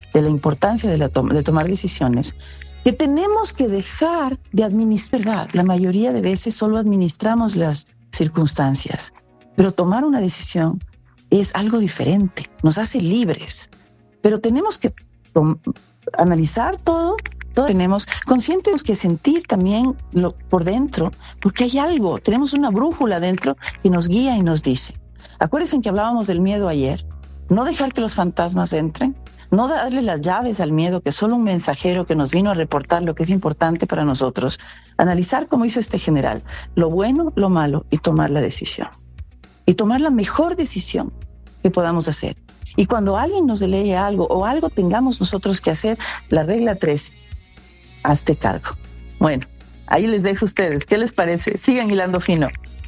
de la importancia de tomar decisiones, que tenemos que dejar de administrar, ¿verdad? La mayoría de veces solo administramos las circunstancias, pero tomar una decisión es algo diferente, nos hace libres, pero tenemos que analizar todo tenemos conscientes que sentir también por dentro, porque hay algo, tenemos una brújula dentro que nos guía y nos dice. Acuérdense que hablábamos del miedo ayer, no dejar que los fantasmas entren, no darle las llaves al miedo, que es solo un mensajero que nos vino a reportar lo que es importante para nosotros, analizar, como hizo este general, lo bueno, lo malo y tomar la decisión. Y tomar la mejor decisión que podamos hacer. Y cuando alguien nos delegue algo o algo tengamos nosotros que hacer, la regla 3, hazte cargo. Bueno, ahí les dejo a ustedes. ¿Qué les parece? Sigan hilando fino.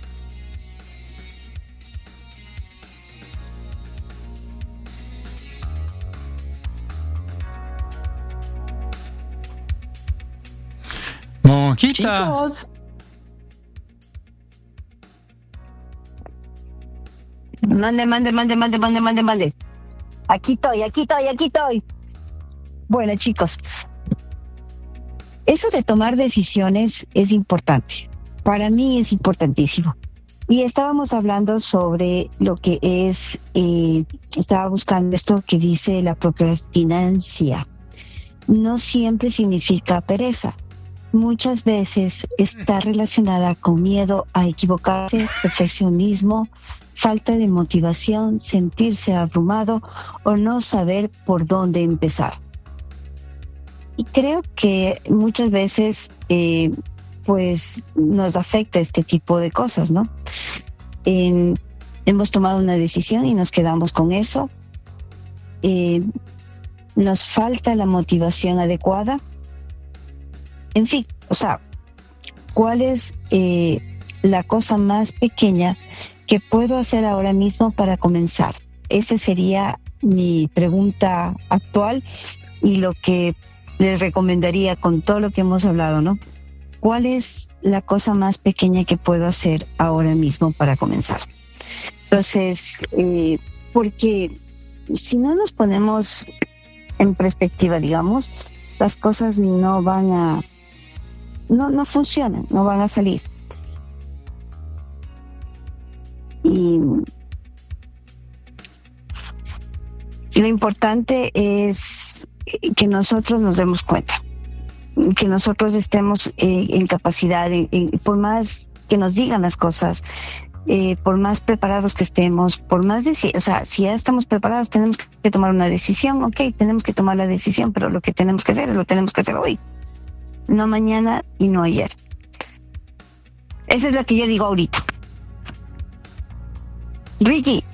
Monquita. Chicos. Mande. Aquí estoy. Bueno, chicos, eso de tomar decisiones es importante. Para mí es importantísimo. Y estábamos hablando sobre lo que es, estaba buscando esto que dice la procrastinancia. No siempre significa pereza. Muchas veces está relacionada con miedo a equivocarse, perfeccionismo, falta de motivación, sentirse abrumado o no saber por dónde empezar. Y creo que muchas veces pues nos afecta este tipo de cosas, ¿no? Hemos tomado una decisión y nos quedamos con eso. Nos falta la motivación adecuada. En fin, o sea, ¿cuál es la cosa más pequeña que puedo hacer ahora mismo para comenzar? Esa sería mi pregunta actual y lo que les recomendaría con todo lo que hemos hablado, ¿no? ¿Cuál es la cosa más pequeña que puedo hacer ahora mismo para comenzar? Entonces, porque si no nos ponemos en perspectiva, digamos, las cosas no van a... No funcionan, no van a salir. Y lo importante es que nosotros nos demos cuenta, que nosotros estemos en capacidad, por más que nos digan las cosas, por más preparados que estemos, por más o sea, si ya estamos preparados, tenemos que tomar una decisión, tenemos que tomar la decisión, pero lo que tenemos que hacer, lo tenemos que hacer hoy, no mañana y no ayer. Esa es lo que yo digo ahorita. Ricky.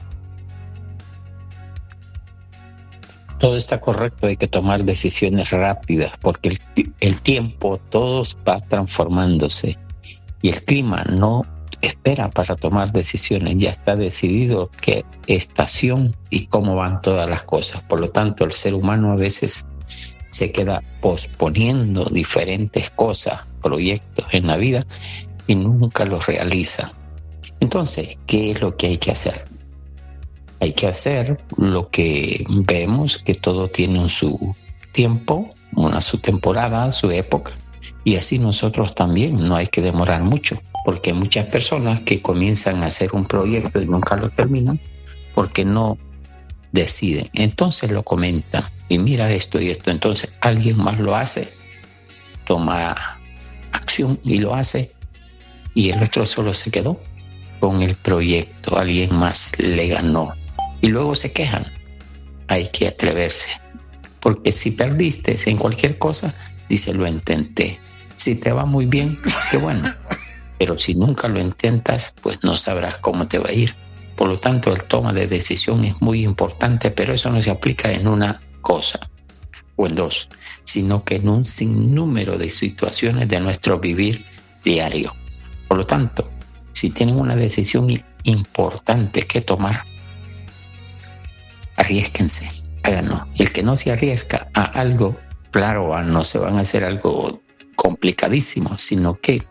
Todo está correcto, hay que tomar decisiones rápidas porque el tiempo todo va transformándose y el clima no espera para tomar decisiones, ya está decidido qué estación y cómo van todas las cosas. Por lo tanto, el ser humano a veces se queda posponiendo diferentes cosas, proyectos en la vida y nunca los realiza. Entonces, ¿qué es lo que hay que hacer? Hay que hacer lo que vemos, que todo tiene su tiempo, su temporada, su época. Y así nosotros también, no hay que demorar mucho, porque hay muchas personas que comienzan a hacer un proyecto y nunca lo terminan porque no deciden. Entonces lo comentan y mira esto y esto. Entonces alguien más lo hace, toma acción y lo hace y el otro solo se quedó con el proyecto. Alguien más le ganó. Y luego se quejan. Hay que atreverse. Porque si perdiste en cualquier cosa, dice, lo intenté. Si te va muy bien, qué bueno. Pero si nunca lo intentas, pues no sabrás cómo te va a ir. Por lo tanto, el toma de decisión es muy importante, pero eso no se aplica en una cosa o en dos, sino que en un sinnúmero de situaciones de nuestro vivir diario. Por lo tanto, si tienen una decisión importante que tomar, arriésquense, háganlo. El que no se arriesga a algo, claro, no se van a hacer algo complicadísimo, sino que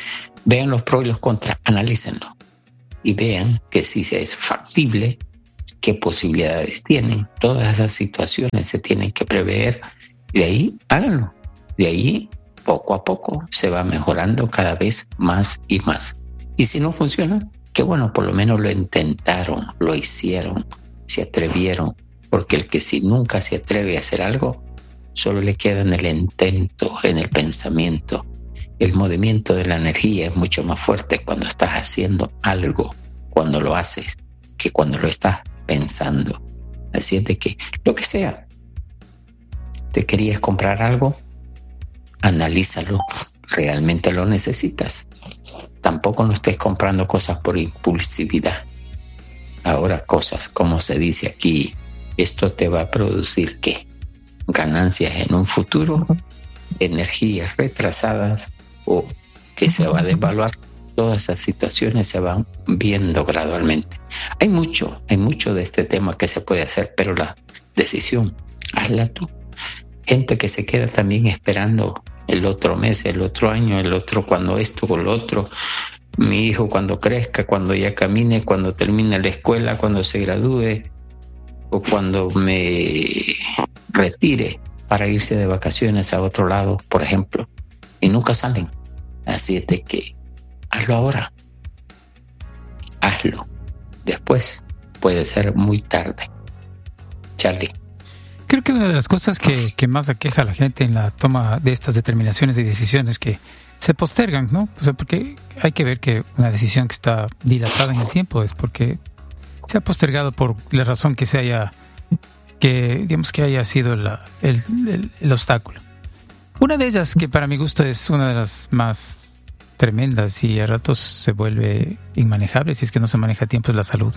vean los pros y los contras, analícenlo y vean que si es factible qué posibilidades tienen. Todas esas situaciones se tienen que prever. De ahí, háganlo. De ahí, poco a poco, se va mejorando cada vez más y más. Y si no funciona, qué bueno, por lo menos lo intentaron, lo hicieron, se atrevieron. Porque el que si nunca se atreve a hacer algo, solo le queda en el intento, en el pensamiento. El movimiento de la energía es mucho más fuerte cuando estás haciendo algo, cuando lo haces, que cuando lo estás pensando. Así es de que, lo que sea, te querías comprar algo, analízalo, realmente lo necesitas. Tampoco no estés comprando cosas por impulsividad. Ahora cosas, como se dice aquí, esto te va a producir ¿qué? Ganancias en un futuro, energías retrasadas o que se va a devaluar. Todas esas situaciones se van viendo gradualmente. Hay mucho de este tema que se puede hacer, pero la decisión, hazla tú. Gente que se queda también esperando el otro mes, el otro año, el otro cuando esto o lo otro. Mi hijo cuando crezca, cuando ya camine, cuando termine la escuela, cuando se gradúe o cuando me retire para irse de vacaciones a otro lado, por ejemplo. Y nunca salen. Así es de que hazlo ahora. Hazlo. Después puede ser muy tarde. Charlie. Creo que una de las cosas que más aqueja a la gente en la toma de estas determinaciones y decisiones que se postergan, ¿no? O sea, porque hay que ver que una decisión que está dilatada en el tiempo es porque se ha postergado por la razón que haya sido el obstáculo. Una de ellas, que para mi gusto es una de las más tremendas y a ratos se vuelve inmanejable si es que no se maneja a tiempo, es la salud.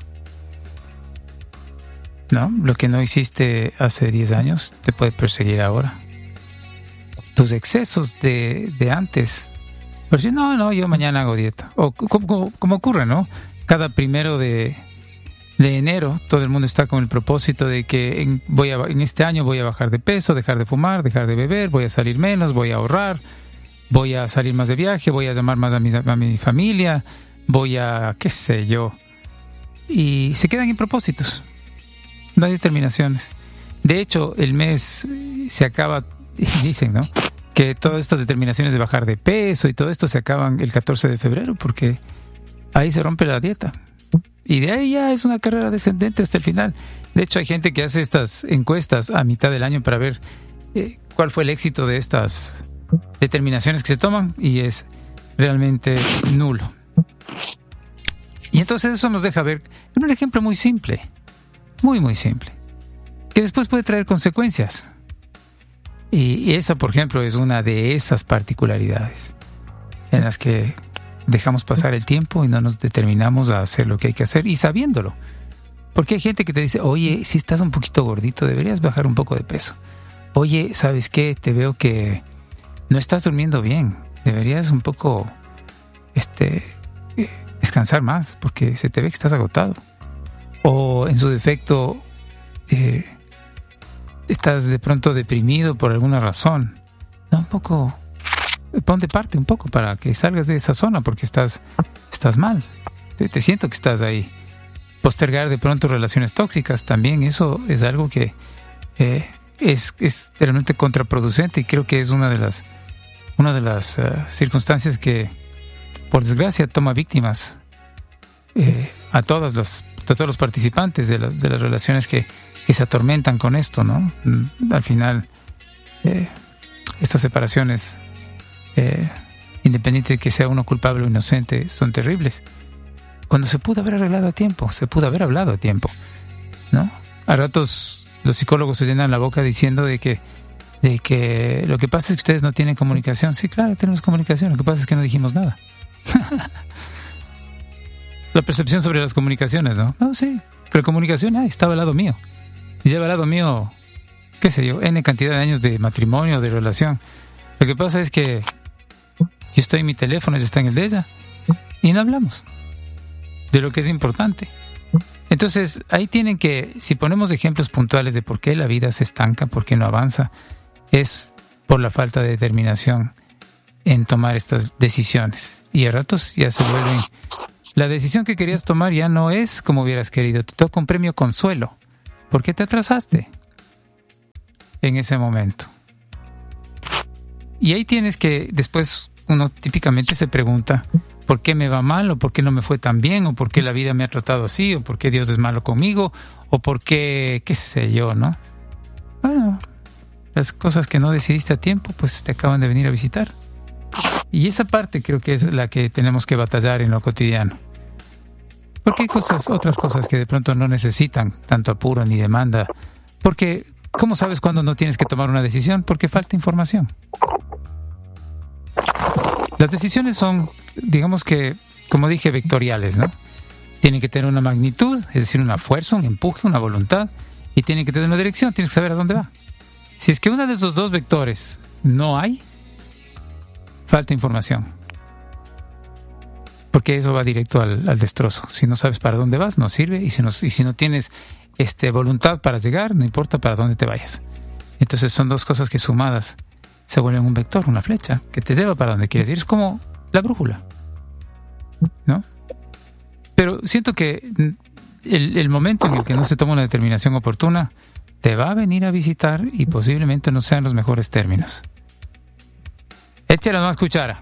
¿No? Lo que no hiciste hace 10 años te puede perseguir ahora. Tus excesos de antes. Pero si no, yo mañana hago dieta. O como ocurre, ¿no? Cada 1 de enero todo el mundo está con el propósito de que en este año voy a bajar de peso, dejar de fumar, dejar de beber, voy a salir menos, voy a ahorrar, voy a salir más de viaje, voy a llamar más a mi familia, voy a qué sé yo. Y se quedan en propósitos. No hay determinaciones. De hecho, el mes se acaba, dicen, ¿no? Que todas estas determinaciones de bajar de peso y todo esto se acaban el 14 de febrero porque ahí se rompe la dieta. Y de ahí ya es una carrera descendente hasta el final. De hecho, hay gente que hace estas encuestas a mitad del año para ver cuál fue el éxito de estas determinaciones que se toman y es realmente nulo. Y entonces eso nos deja ver un ejemplo muy simple. Muy, muy simple, que después puede traer consecuencias. Y esa, por ejemplo, es una de esas particularidades en las que dejamos pasar el tiempo y no nos determinamos a hacer lo que hay que hacer y sabiéndolo. Porque hay gente que te dice, oye, si estás un poquito gordito, deberías bajar un poco de peso. Oye, ¿sabes qué? Te veo que no estás durmiendo bien. Deberías un poco descansar más porque se te ve que estás agotado. O en su defecto estás de pronto deprimido por alguna razón. Da un poco, ponte parte un poco para que salgas de esa zona porque estás mal. Te siento que estás ahí. Postergar de pronto relaciones tóxicas también, eso es algo que es realmente contraproducente y creo que es una de las circunstancias que por desgracia toma víctimas a todos los participantes de las relaciones que se atormentan con esto, ¿no? Al final estas separaciones independiente de que sea uno culpable o inocente son terribles cuando se pudo haber arreglado a tiempo, se pudo haber hablado a tiempo, ¿no? A ratos los psicólogos se llenan la boca diciendo de que lo que pasa es que ustedes no tienen comunicación. Sí, claro, tenemos comunicación, lo que pasa es que no dijimos nada. La percepción sobre las comunicaciones, ¿no? No, sí, pero comunicación, estaba al lado mío. Y lleva al lado mío, qué sé yo, N cantidad de años de matrimonio, de relación. Lo que pasa es que yo estoy en mi teléfono, ella está en el de ella, y no hablamos de lo que es importante. Entonces, ahí tienen que, si ponemos ejemplos puntuales de por qué la vida se estanca, por qué no avanza, es por la falta de determinación en tomar estas decisiones. Y a ratos ya se vuelven La decisión que querías tomar ya no es como hubieras querido. Te toca un premio consuelo. ¿Por qué te atrasaste en ese momento? Y ahí tienes que, después uno típicamente se pregunta, ¿por qué me va mal? ¿O por qué no me fue tan bien? ¿O por qué la vida me ha tratado así? ¿O por qué Dios es malo conmigo? ¿O por qué, qué sé yo, no? Bueno, las cosas que no decidiste a tiempo, pues te acaban de venir a visitar. Y esa parte creo que es la que tenemos que batallar en lo cotidiano. Porque hay otras cosas que de pronto no necesitan tanto apuro ni demanda. Porque, ¿cómo sabes cuándo no tienes que tomar una decisión? Porque falta información. Las decisiones son, digamos que, como dije, vectoriales, ¿no? Tienen que tener una magnitud, es decir, una fuerza, un empuje, una voluntad, y tienen que tener una dirección, tienes que saber a dónde va. Si es que uno de esos dos vectores no hay, falta información. Porque eso va directo al destrozo. Si no sabes para dónde vas, no sirve, y si no tienes voluntad para llegar, no importa para dónde te vayas. Entonces son dos cosas que sumadas se vuelven un vector, una flecha, que te lleva para donde quieres ir. Es como la brújula, ¿no? Pero siento que el momento en el que no se toma una determinación oportuna te va a venir a visitar y posiblemente no sean los mejores términos. Échale más cuchara.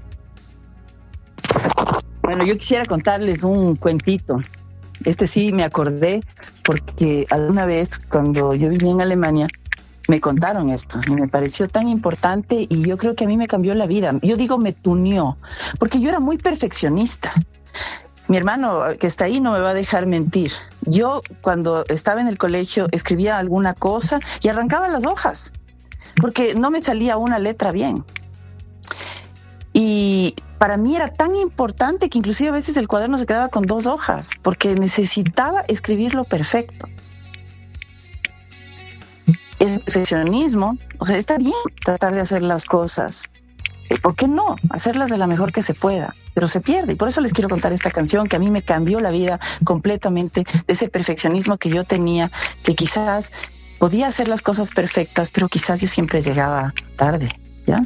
Bueno, yo quisiera contarles un cuentito. Sí me acordé porque alguna vez cuando yo vivía en Alemania me contaron esto y me pareció tan importante y yo creo que a mí me cambió la vida. Yo digo me tuneó, porque yo era muy perfeccionista. Mi hermano que está ahí no me va a dejar mentir. Yo cuando estaba en el colegio escribía alguna cosa y arrancaba las hojas porque no me salía una letra bien. Y para mí era tan importante que inclusive a veces el cuaderno se quedaba con 2 hojas porque necesitaba escribirlo perfecto. El perfeccionismo, o sea, está bien tratar de hacer las cosas. ¿Por qué no? Hacerlas de la mejor que se pueda, pero se pierde. Y por eso les quiero contar esta canción que a mí me cambió la vida completamente, de ese perfeccionismo que yo tenía, que quizás podía hacer las cosas perfectas, pero quizás yo siempre llegaba tarde, ¿ya?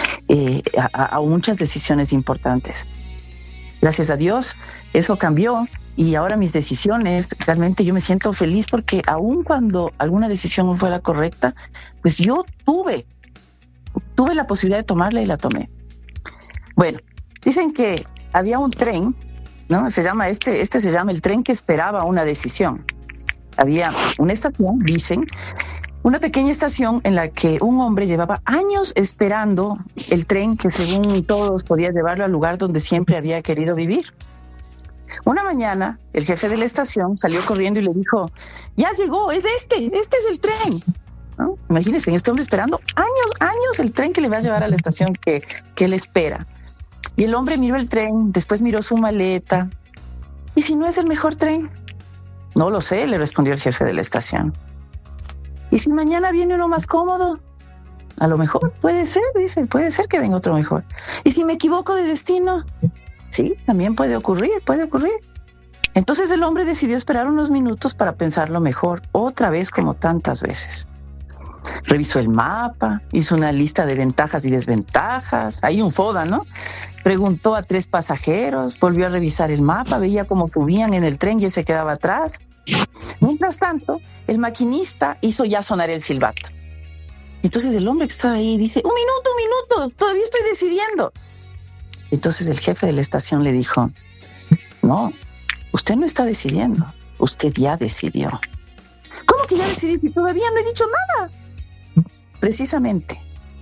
A muchas decisiones importantes. Gracias a Dios, eso cambió. Y ahora mis decisiones, realmente yo me siento feliz porque aun cuando alguna decisión no fue la correcta, pues yo tuve la posibilidad de tomarla y la tomé. Bueno, dicen que había un tren, ¿no? Se llama se llama el tren que esperaba una decisión. Había una estación, dicen, una pequeña estación en la que un hombre llevaba años esperando el tren que según todos podía llevarlo al lugar donde siempre había querido vivir. Una mañana, el jefe de la estación salió corriendo y le dijo, ya llegó, es este es el tren, ¿no? Imagínense, este hombre esperando años el tren que le va a llevar a la estación que él espera. Y el hombre miró el tren, después miró su maleta. ¿Y si no es el mejor tren? No lo sé, le respondió el jefe de la estación. ¿Y si mañana viene uno más cómodo? A lo mejor, puede ser, dice, puede ser que venga otro mejor. ¿Y si me equivoco de destino? Sí, también puede ocurrir. Entonces el hombre decidió esperar unos minutos para pensarlo mejor, otra vez como tantas veces. Revisó el mapa, hizo una lista de ventajas y desventajas, hay un FODA, ¿no? Preguntó a 3 pasajeros, volvió a revisar el mapa, veía cómo subían en el tren y él se quedaba atrás. Mientras tanto, el maquinista hizo ya sonar el silbato. Entonces el hombre que estaba ahí dice, un minuto, todavía estoy decidiendo. Entonces el jefe de la estación le dijo, no, usted no está decidiendo, usted ya decidió. ¿Cómo que ya decidí si todavía no he dicho nada? Precisamente,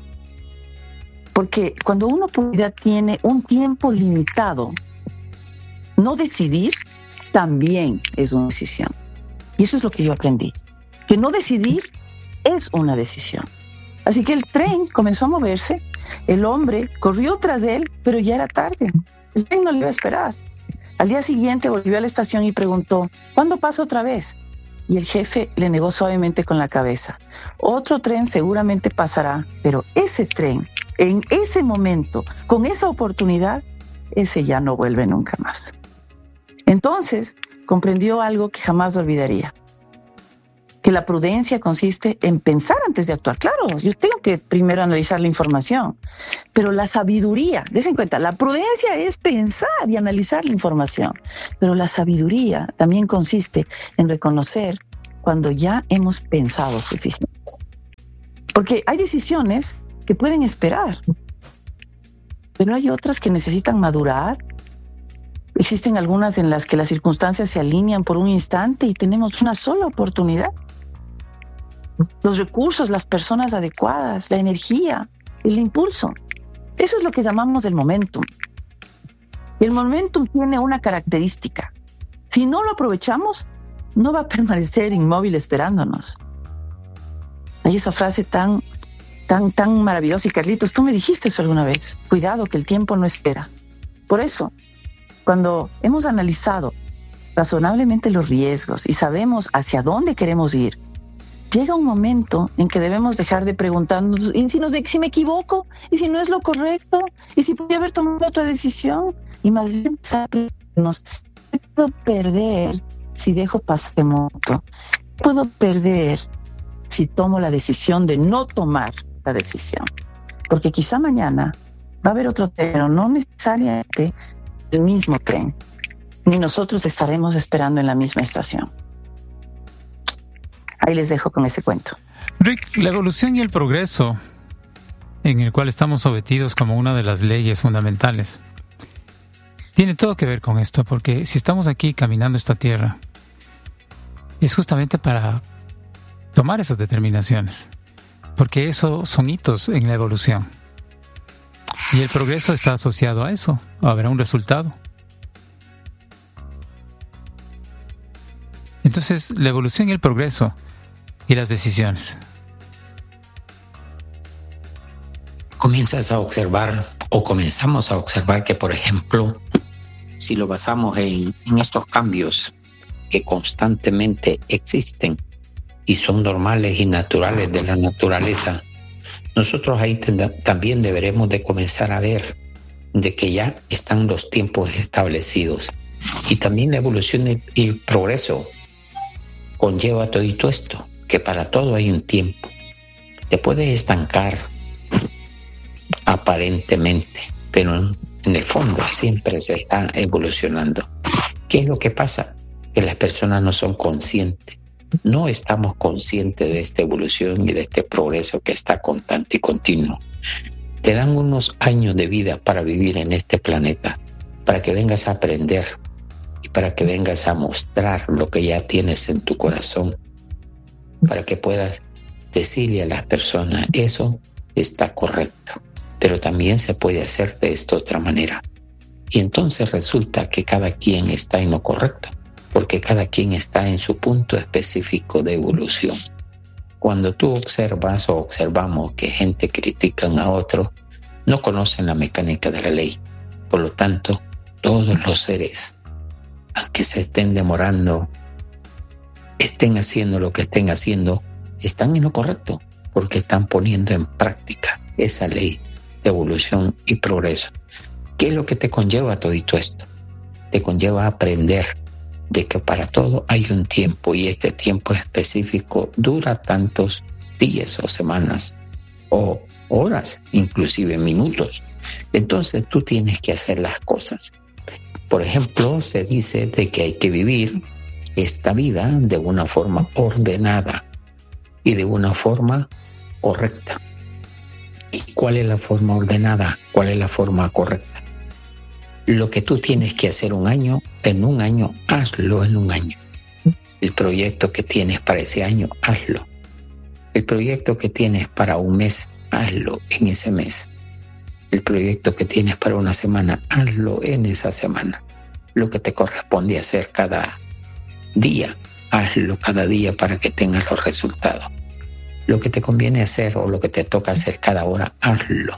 porque cuando una oportunidad tiene un tiempo limitado, no decidir también es una decisión. Y eso es lo que yo aprendí, que no decidir es una decisión. Así que el tren comenzó a moverse, el hombre corrió tras él, pero ya era tarde. El tren no le iba a esperar. Al día siguiente volvió a la estación y preguntó, ¿cuándo pasa otra vez? Y el jefe le negó suavemente con la cabeza. Otro tren seguramente pasará, pero ese tren, en ese momento, con esa oportunidad, ese ya no vuelve nunca más. Entonces comprendió algo que jamás olvidaría. que la prudencia consiste en pensar antes de actuar. Claro, yo tengo que primero analizar la información, pero la sabiduría, dense en cuenta, la prudencia es pensar y analizar la información, pero la sabiduría también consiste en reconocer cuando ya hemos pensado suficiente. Porque hay decisiones que pueden esperar, pero hay otras que necesitan madurar. Existen algunas en las que las circunstancias se alinean por un instante y tenemos una sola oportunidad. Los recursos, las personas adecuadas, la energía, el impulso. Eso es lo que llamamos el momentum. Y el momentum tiene una característica. Si no lo aprovechamos, no va a permanecer inmóvil esperándonos. Hay esa frase tan maravillosa. Y Carlitos, tú me dijiste eso alguna vez. Cuidado, que el tiempo no espera. Por eso, cuando hemos analizado razonablemente los riesgos y sabemos hacia dónde queremos ir, llega un momento en que debemos dejar de preguntarnos, ¿y si me equivoco? ¿Y si no es lo correcto? ¿Y si podría haber tomado otra decisión? Y más bien sabernos, ¿qué puedo perder si dejo pasar de moto? ¿Qué puedo perder si tomo la decisión de no tomar la decisión? Porque quizá mañana va a haber otro tren, pero no necesariamente el mismo tren, ni nosotros estaremos esperando en la misma estación. Ahí les dejo con ese cuento. Rick, la evolución y el progreso en el cual estamos sometidos como una de las leyes fundamentales tiene todo que ver con esto, porque si estamos aquí caminando esta tierra es justamente para tomar esas determinaciones, porque eso son hitos en la evolución y el progreso está asociado a eso, habrá un resultado. Entonces, la evolución y el progreso y las decisiones. Comienzas a observar o comenzamos a observar que, por ejemplo, si lo basamos en estos cambios que constantemente existen y son normales y naturales de la naturaleza, nosotros ahí también deberemos de comenzar a ver de que ya están los tiempos establecidos. Y también la evolución y el progreso conlleva todo esto, que para todo hay un tiempo. Te puedes estancar aparentemente, pero en el fondo siempre se está evolucionando. ¿Qué es lo que pasa? Que las personas no son conscientes. No estamos conscientes de esta evolución y de este progreso que está constante y continuo. Te dan unos años de vida para vivir en este planeta, para que vengas a aprender y para que vengas a mostrar lo que ya tienes en tu corazón, para que puedas decirle a las personas, eso está correcto, pero también se puede hacer de esta otra manera. Y entonces resulta que cada quien está en lo correcto, porque cada quien está en su punto específico de evolución. Cuando tú observas o observamos que gente critica a otro, no conocen la mecánica de la ley. Por lo tanto, todos los seres, aunque se estén demorando, estén haciendo lo que estén haciendo, están en lo correcto, porque están poniendo en práctica esa ley de evolución y progreso. ¿Qué es lo que te conlleva todo esto? Te conlleva a aprender de que para todo hay un tiempo, y este tiempo específico dura tantos días o semanas o horas, inclusive minutos. Entonces tú tienes que hacer las cosas. Por ejemplo, se dice de que hay que vivir esta vida de una forma ordenada y de una forma correcta. ¿Y cuál es la forma ordenada? ¿Cuál es la forma correcta? Lo que tú tienes que hacer en un año, hazlo en un año. El proyecto que tienes para ese año, hazlo. El proyecto que tienes para un mes, hazlo en ese mes. El proyecto que tienes para una semana, hazlo en esa semana. Lo que te corresponde hacer cada día, hazlo cada día para que tengas los resultados. Lo que te conviene hacer o lo que te toca hacer cada hora, hazlo.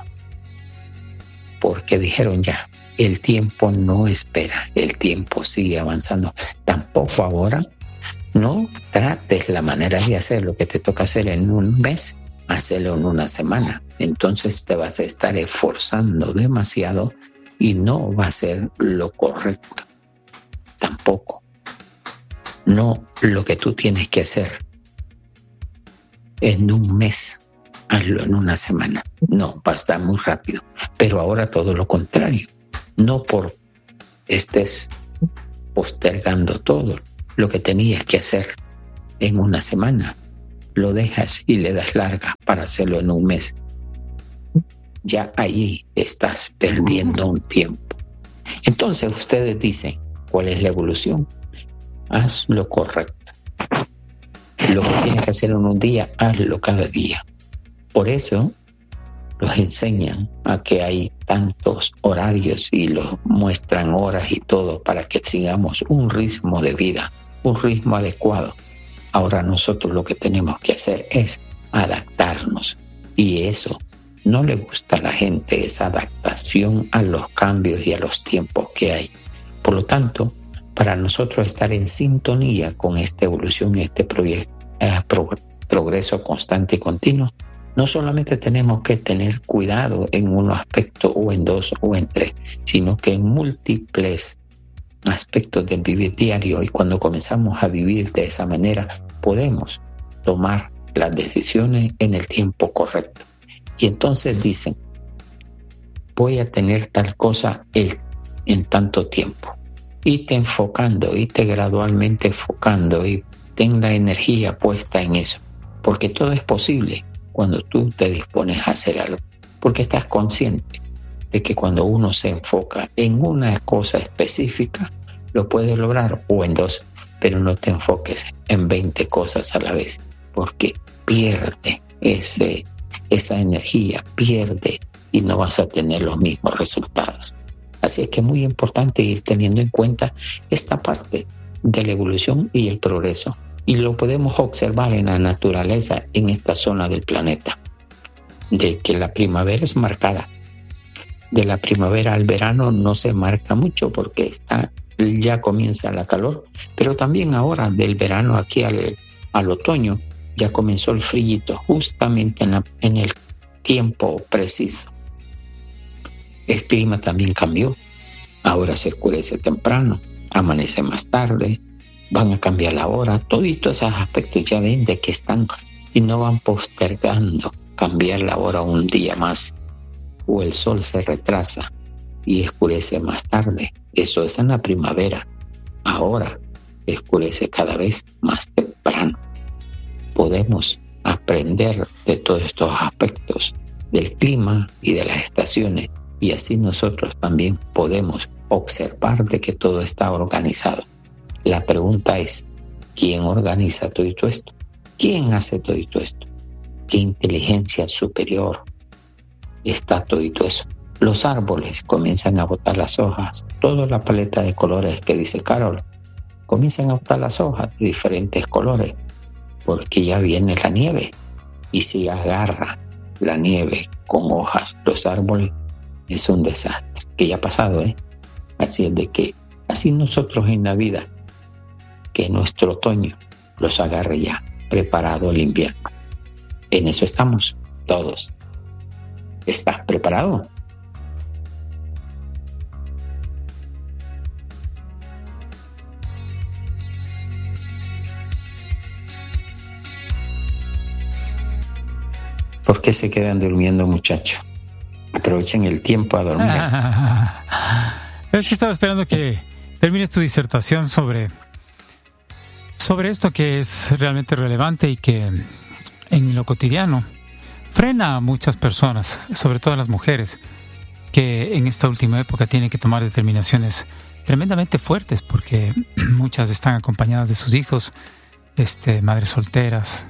Porque dijeron ya, el tiempo no espera, el tiempo sigue avanzando. Tampoco ahora, no trates la manera de hacer lo que te toca hacer en un mes, hacerlo en una semana. Entonces te vas a estar esforzando demasiado y no va a ser lo correcto. Tampoco. No lo que tú tienes que hacer en un mes, hazlo en una semana. No, va a estar muy rápido. Pero ahora todo lo contrario. No por estés postergando todo lo que tenías que hacer en una semana, lo dejas y le das larga para hacerlo en un mes. Ya ahí estás perdiendo un tiempo. Entonces ustedes dicen, ¿cuál es la evolución? Haz lo correcto. Lo que tienes que hacer en un día, hazlo cada día. Por eso los enseñan a que hay tantos horarios y los muestran horas y todo para que sigamos un ritmo de vida, un ritmo adecuado. Ahora nosotros lo que tenemos que hacer es adaptarnos, y eso no le gusta a la gente, esa adaptación a los cambios y a los tiempos que hay. Por lo tanto, para nosotros estar en sintonía con esta evolución y este progreso constante y continuo, no solamente tenemos que tener cuidado en un aspecto o en dos o en tres, sino que en múltiples aspectos del vivir diario. Y cuando comenzamos a vivir de esa manera, podemos tomar las decisiones en el tiempo correcto. Y entonces dicen, voy a tener tal cosa en tanto tiempo. Irte enfocando, irte gradualmente enfocando y ten la energía puesta en eso. Porque todo es posible cuando tú te dispones a hacer algo. Porque estás consciente de que cuando uno se enfoca en una cosa específica, lo puede lograr, o en dos, pero no te enfoques en 20 cosas a la vez, porque pierde esa energía, pierde y no vas a tener los mismos resultados. Así es que es muy importante ir teniendo en cuenta esta parte de la evolución y el progreso. Y lo podemos observar en la naturaleza en esta zona del planeta, de que la primavera es marcada. De la primavera al verano no se marca mucho porque ya comienza la calor, pero también ahora del verano aquí al otoño ya comenzó el frillito, justamente en el tiempo preciso. El clima también cambió, ahora se oscurece temprano, amanece más tarde, van a cambiar la hora, todos esos aspectos ya ven de que están y no van postergando cambiar la hora un día más, o el sol se retrasa y oscurece más tarde. Eso es en la primavera. Ahora oscurece cada vez más temprano. Podemos aprender de todos estos aspectos del clima y de las estaciones, y así nosotros también podemos observar de que todo está organizado. La pregunta es, ¿quién organiza todo esto? ¿Quién hace todo esto? ¿Qué inteligencia superior está todo eso? Los árboles comienzan a botar las hojas, toda la paleta de colores que dice Carol, comienzan a botar las hojas de diferentes colores, porque ya viene la nieve, y si agarra la nieve con hojas los árboles, es un desastre, que ya ha pasado, Así es de que, así nosotros en la vida, que nuestro otoño los agarre ya preparado el invierno. En eso estamos todos. ¿Estás preparado? ¿Por qué se quedan durmiendo, muchachos? Aprovechen el tiempo a dormir. Es que estaba esperando que termines tu disertación sobre esto que es realmente relevante y que en lo cotidiano frena a muchas personas, sobre todo a las mujeres, que en esta última época tienen que tomar determinaciones tremendamente fuertes, porque muchas están acompañadas de sus hijos, madres solteras,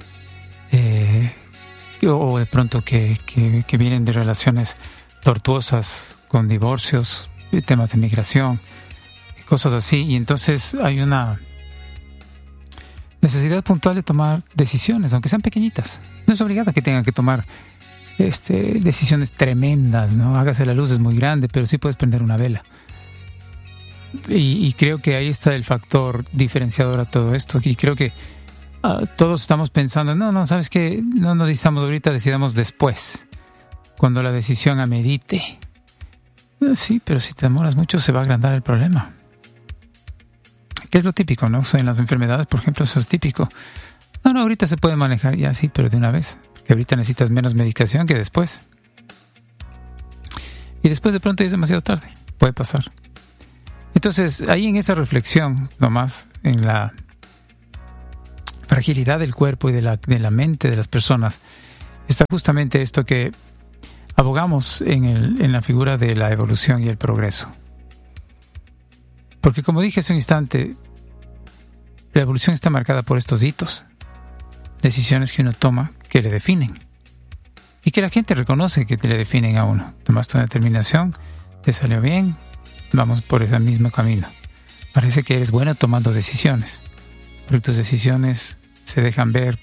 o de pronto que vienen de relaciones tortuosas con divorcios, temas de migración, cosas así, y entonces hay una necesidad puntual de tomar decisiones, aunque sean pequeñitas. No es obligada que tengan que tomar decisiones tremendas, ¿no? Hágase la luz, es muy grande, pero sí puedes prender una vela. Y creo que ahí está el factor diferenciador a todo esto. Y creo que todos estamos pensando, no, ¿sabes qué? No decidamos ahorita, decidamos después, cuando la decisión amerite. Sí, pero si te demoras mucho se va a agrandar el problema. Que es lo típico, ¿no? En las enfermedades, por ejemplo, eso es típico. No, ahorita se puede manejar ya, sí, pero de una vez. Que ahorita necesitas menos medicación que después. Y después de pronto ya es demasiado tarde. Puede pasar. Entonces, ahí en esa reflexión, nomás, en la fragilidad del cuerpo y de la mente de las personas, está justamente esto que abogamos en la figura de la evolución y el progreso. Porque como dije hace un instante, la evolución está marcada por estos hitos, decisiones que uno toma que le definen y que la gente reconoce que le definen a uno. Tomaste una determinación, te salió bien, vamos por ese mismo camino. Parece que eres bueno tomando decisiones, porque tus decisiones se dejan ver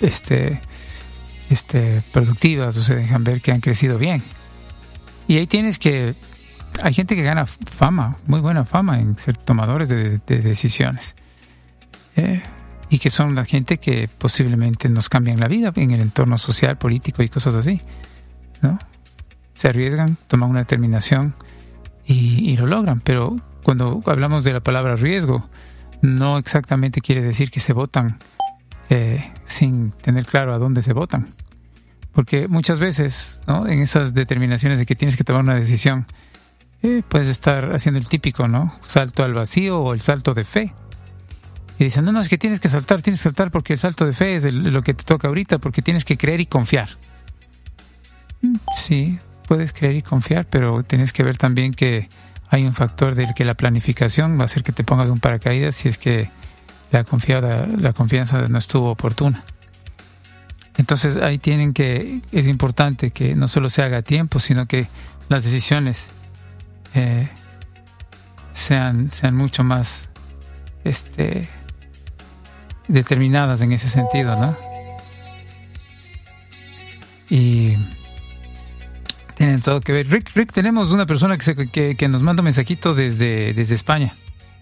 productivas o se dejan ver que han crecido bien. Y ahí tienes que... Hay gente que gana fama, muy buena fama en ser tomadores de decisiones. Y que son la gente que posiblemente nos cambian la vida en el entorno social, político y cosas así, ¿no? Se arriesgan, toman una determinación y lo logran. Pero cuando hablamos de la palabra riesgo, no exactamente quiere decir que se votan sin tener claro a dónde se votan. Porque muchas veces, ¿no?, en esas determinaciones de que tienes que tomar una decisión, puedes estar haciendo el típico, ¿no?, salto al vacío o el salto de fe. Y dicen, no, es que tienes que saltar porque el salto de fe es lo que te toca ahorita, porque tienes que creer y confiar. Sí, puedes creer y confiar, pero tienes que ver también que hay un factor del que la planificación va a hacer que te pongas un paracaídas si es que la confianza no estuvo oportuna. Entonces ahí es importante que no solo se haga a tiempo, sino que las decisiones sean mucho más determinadas en ese sentido, ¿no? Y tienen todo que ver. Rick, tenemos una persona que nos manda un mensajito desde España.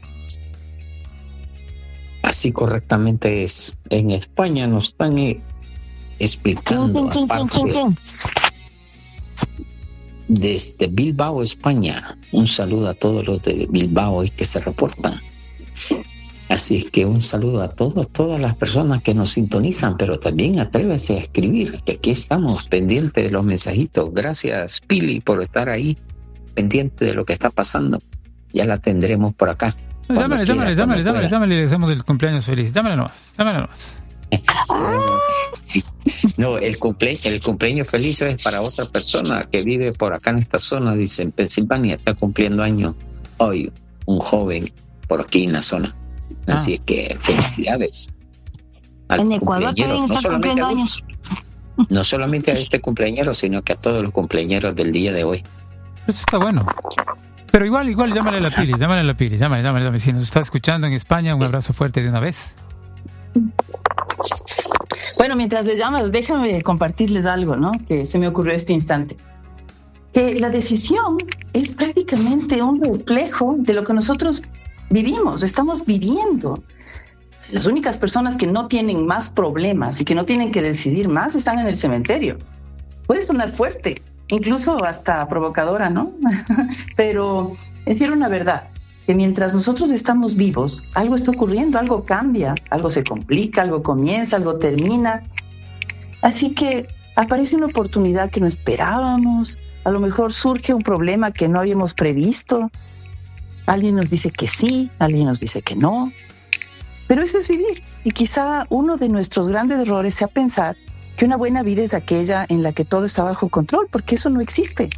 Así correctamente es. En España nos están explicando desde Bilbao, España. Un saludo a todos los de Bilbao y que se reportan. Así es que un saludo a todas las personas que nos sintonizan, pero también atrévese a escribir, que aquí estamos pendientes de los mensajitos. Gracias, Pili, por estar ahí pendiente de lo que está pasando. Ya la tendremos por acá. Llámale, le deseamos el cumpleaños feliz. Llámale nomás. No, el cumpleaños feliz es para otra persona que vive por acá en esta zona, dice, en Pensilvania, está cumpliendo año hoy, un joven por aquí en la zona. Así es que felicidades. En Ecuador también están cumpliendo años. No solamente a este cumpleañero, sino que a todos los cumpleañeros del día de hoy. Eso está bueno. Pero igual, llámale a la Pili. Si nos está escuchando en España, un abrazo fuerte de una vez. Bueno, mientras les llamas, déjame compartirles algo, ¿no?, que se me ocurrió este instante. Que la decisión es prácticamente un reflejo de lo que nosotros vivimos, estamos viviendo. Las únicas personas que no tienen más problemas y que no tienen que decidir más están en el cementerio. Puede sonar fuerte, incluso hasta provocadora, ¿no? Pero es decir una verdad, que mientras nosotros estamos vivos, algo está ocurriendo, algo cambia, algo se complica, algo comienza, algo termina. Así que aparece una oportunidad que no esperábamos, a lo mejor surge un problema que no habíamos previsto. Alguien nos dice que sí, alguien nos dice que no. Pero eso es vivir. Y quizá uno de nuestros grandes errores sea pensar que una buena vida es aquella en la que todo está bajo control, porque eso no existe.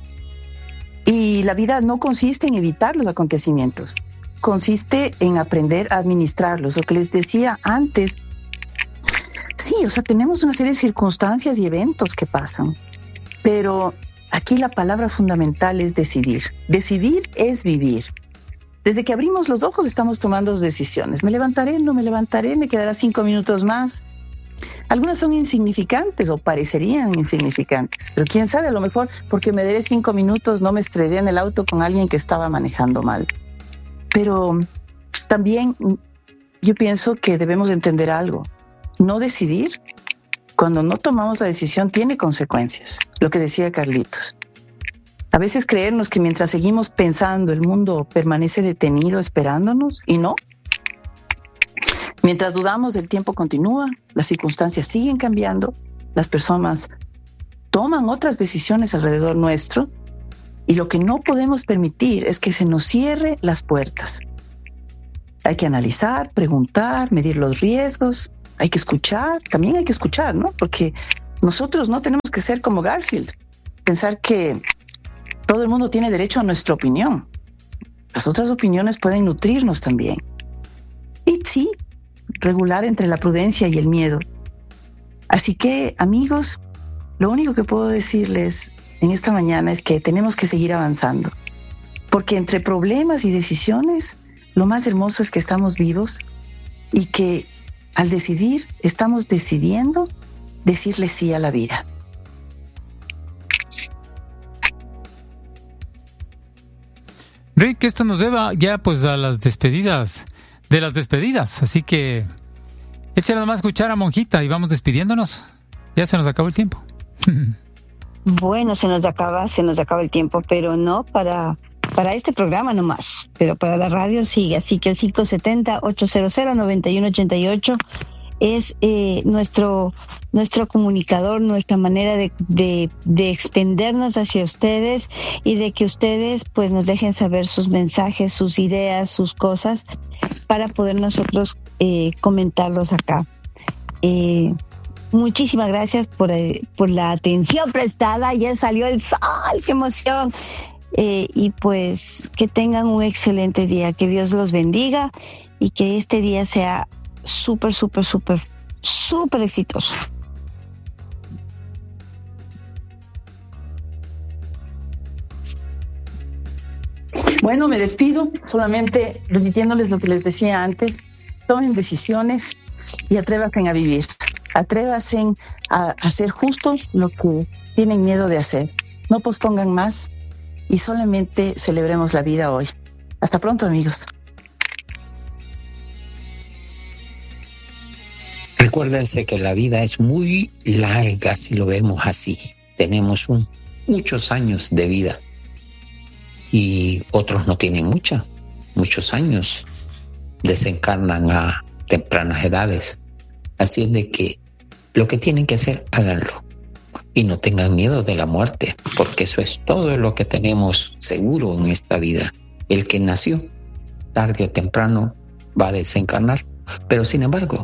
Y la vida no consiste en evitar los acontecimientos, consiste en aprender a administrarlos. Lo que les decía antes, sí, tenemos una serie de circunstancias y eventos que pasan, pero aquí la palabra fundamental es decidir. Decidir es vivir. Desde que abrimos los ojos estamos tomando decisiones. ¿Me levantaré? ¿No me levantaré? ¿Me quedará 5 minutos más? Algunas son insignificantes o parecerían insignificantes, pero quién sabe, a lo mejor porque me daré 5 minutos no me estrellé en el auto con alguien que estaba manejando mal. Pero también yo pienso que debemos entender algo. No decidir, cuando no tomamos la decisión, tiene consecuencias. Lo que decía Carlitos. A veces creernos que mientras seguimos pensando el mundo permanece detenido esperándonos, y no. Mientras dudamos, el tiempo continúa, las circunstancias siguen cambiando, las personas toman otras decisiones alrededor nuestro, y lo que no podemos permitir es que se nos cierre las puertas. Hay que analizar, preguntar, medir los riesgos, hay que escuchar, también hay que escuchar, ¿no? Porque nosotros no tenemos que ser como Garfield, pensar que todo el mundo tiene derecho a nuestra opinión. Las otras opiniones pueden nutrirnos también. Y sí, regular entre la prudencia y el miedo. Así que, amigos, lo único que puedo decirles en esta mañana es que tenemos que seguir avanzando, porque entre problemas y decisiones, lo más hermoso es que estamos vivos y que al decidir, estamos decidiendo decirle sí a la vida. Rick, esto nos lleva ya pues a las despedidas de las despedidas, así que échale nomás escuchar a Monjita y vamos despidiéndonos. Ya se nos acabó el tiempo. Bueno, se nos acaba el tiempo, pero no para este programa nomás, pero para la radio sigue, así que el 570-800-9188 es nuestro comunicador, nuestra manera de extendernos hacia ustedes y de que ustedes pues nos dejen saber sus mensajes, sus ideas, sus cosas para poder nosotros comentarlos acá. Muchísimas gracias por la atención prestada. Ya salió el sol, qué emoción. Y pues que tengan un excelente día, que Dios los bendiga y que este día sea súper, súper, súper, súper exitoso. Bueno, me despido solamente repitiéndoles lo que les decía antes. Tomen decisiones y atrévanse a vivir. Atrévanse a hacer justo lo que tienen miedo de hacer. No pospongan más y solamente celebremos la vida hoy. Hasta pronto, amigos. Recuérdense que la vida es muy larga si lo vemos así. Tenemos muchos años de vida y otros no tienen muchos años. Desencarnan a tempranas edades. Así es de que lo que tienen que hacer, háganlo. Y no tengan miedo de la muerte, porque eso es todo lo que tenemos seguro en esta vida. El que nació, tarde o temprano, va a desencarnar. Pero sin embargo,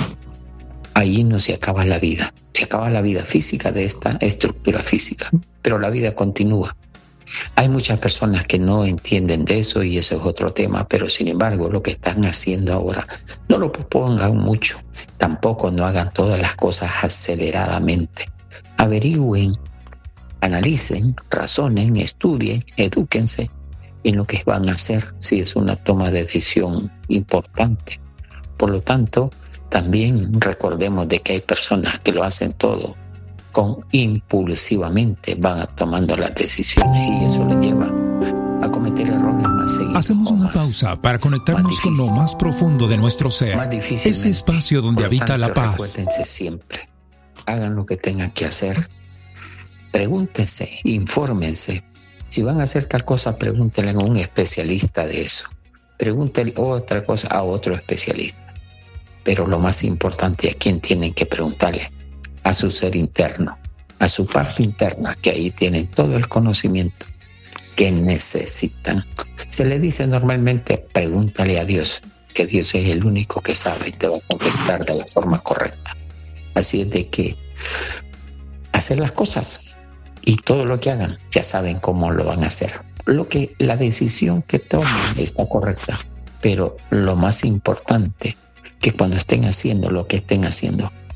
allí no se acaba la vida. Se acaba la vida física de esta estructura física, pero la vida continúa. Hay muchas personas que no entienden de eso y eso es otro tema, pero sin embargo lo que están haciendo ahora no lo propongan mucho, tampoco no hagan todas las cosas aceleradamente. Averigüen, analicen, razonen, estudien, edúquense en lo que van a hacer si es una toma de decisión importante. Por lo tanto, también recordemos de que hay personas que lo hacen todo impulsivamente, van tomando las decisiones y eso les lleva a cometer errores más seguidos. Hacemos una pausa para conectarnos con lo más profundo de nuestro ser, ese espacio donde habita la paz. Recuérdense siempre, hagan lo que tengan que hacer, pregúntense, infórmense. Si van a hacer tal cosa, pregúntenle a un especialista de eso, pregúntenle otra cosa a otro especialista. Pero lo más importante, ¿a quién tienen que preguntarle? A su ser interno, a su parte interna, que ahí tienen todo el conocimiento que necesitan. Se le dice normalmente, pregúntale a Dios, que Dios es el único que sabe y te va a contestar de la forma correcta. Así es de que hacer las cosas y todo lo que hagan, ya saben cómo lo van a hacer. La decisión que tomen está correcta, pero lo más importante, que cuando estén haciendo lo que estén haciendo,